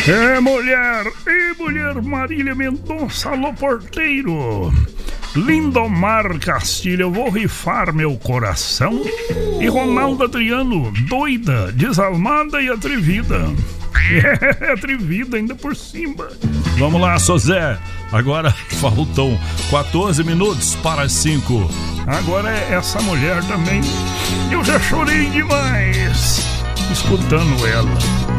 É, mulher Marília Mendonça, alô porteiro. Lindomar Castilho, eu vou rifar meu coração. E Ronaldo Adriano, doida, desalmada e atrevida. É, atrevida ainda por cima. Vamos lá, Sozé. Agora faltam 14 minutos para as 5. Agora é essa mulher também. Eu já chorei demais escutando ela.